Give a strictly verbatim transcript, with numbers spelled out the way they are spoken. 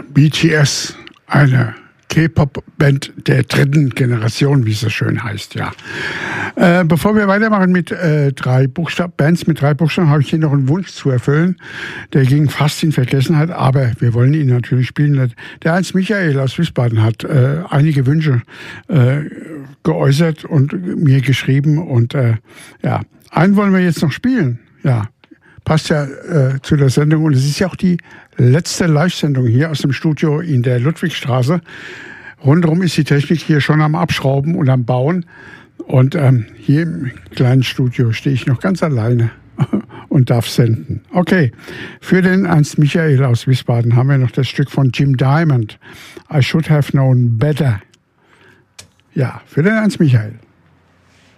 B T S, eine K-Pop-Band der dritten Generation, wie es so schön heißt, ja. Äh, bevor wir weitermachen mit äh, drei Buchstaben, Bands mit drei Buchstaben, habe ich hier noch einen Wunsch zu erfüllen. Der ging fast in Vergessenheit, aber wir wollen ihn natürlich spielen. Der Heinz Michael aus Wiesbaden hat äh, einige Wünsche äh, geäußert und mir geschrieben. Und äh, ja, einen wollen wir jetzt noch spielen. Ja, passt ja äh, zu der Sendung. Und es ist ja auch die letzte Live-Sendung hier aus dem Studio in der Ludwigstraße. Rundherum ist die Technik hier schon am Abschrauben und am Bauen. Und ähm, hier im kleinen Studio stehe ich noch ganz alleine und darf senden. Okay, für den Ernst Michael aus Wiesbaden haben wir noch das Stück von Jim Diamond. I should have known better. Ja, für den Ernst Michael.